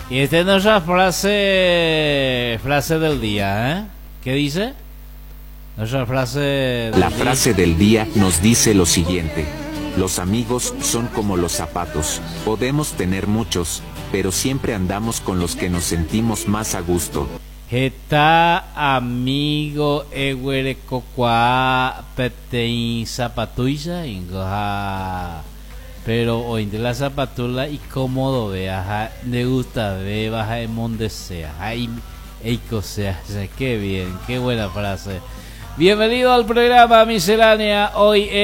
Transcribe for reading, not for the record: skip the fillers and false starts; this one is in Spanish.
Y esta es nuestra frase del día, ¿eh? ¿Qué dice? Nuestra frase del La día. frase del día nos dice lo siguiente: los amigos son como los zapatos, podemos tener muchos, pero siempre andamos con los que nos sentimos más a gusto. Heta amigo eguerekokua petein zapatuilla ingoja. Pero hoy de la zapatula y cómodo vea, me gusta ver baja en donde sea. Ay, eiko sea, qué bien, qué buena frase. Bienvenido al programa Miscelánea. Hoy